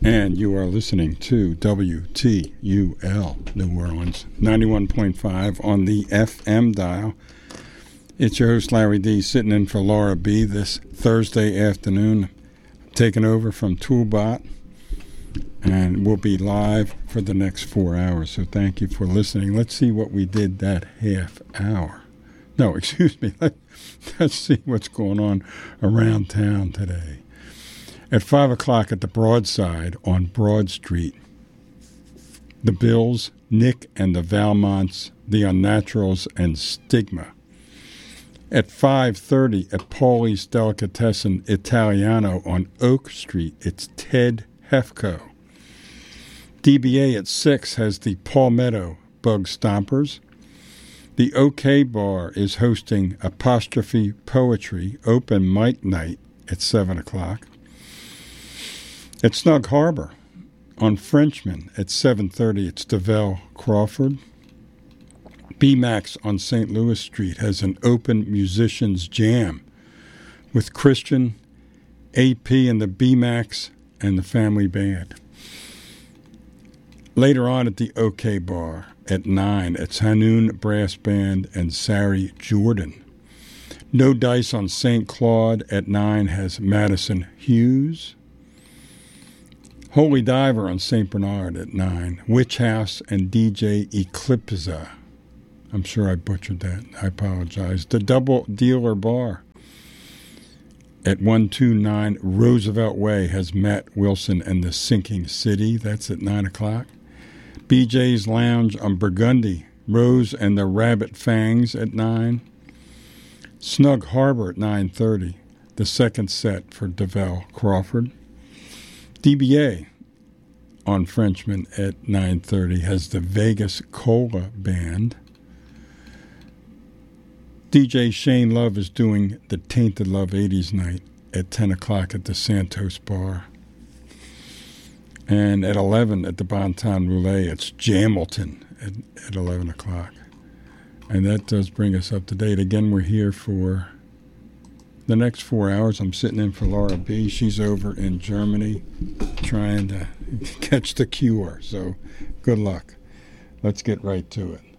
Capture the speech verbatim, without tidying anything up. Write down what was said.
And you are listening to W T U L New Orleans, ninety-one point five on the F M dial. It's your host, Larry D., sitting in for Laura B. this Thursday afternoon, taking over from Toolbot, and we'll be live for the next four hours. So thank you for listening. Let's see what we did that half hour. No, excuse me. Let, let's see what's going on around town today. At five o'clock at the Broadside on Broad Street, the Bills, Nick and the Valmonts, the Unnaturals, and Stigma. At five thirty at Paulie's Delicatessen Italiano on Oak Street, it's Ted Hefko. D B A at six has the Palmetto Bug Stompers. The OK Bar is hosting Apostrophe Poetry Open Mic Night at seven o'clock. At Snug Harbor on Frenchman at seven thirty, it's DeVell Crawford. B-Max on Saint Louis Street has an open musicians jam with Christian, A P and the B-Max, and the family band. Later on at the OK Bar at nine, it's Hanoun Brass Band and Sari Jordan. No Dice on Saint Claude at nine has Madison Hughes. Holy Diver on Saint Bernard at nine, Witch House and D J Eclipza. I'm sure I butchered that. I apologize. The Double Dealer Bar at one twenty-nine Roosevelt Way has Matt Wilson and the Sinking City. That's at nine o'clock. B J's Lounge on Burgundy, Rose and the Rabbit Fangs at nine. Snug Harbor at nine thirty, the second set for DeVell Crawford. D B A on Frenchman at nine thirty has the Vegas Cola Band. D J Shane Love is doing the Tainted Love eighties night at ten o'clock at the Santos Bar. And at eleven at the Bonton Roulette, it's Jamilton at, at eleven o'clock. And that does bring us up to date. Again, we're here for the next four hours. I'm sitting in for Laura B. She's over in Germany trying to catch the cure. So good luck. Let's get right to it.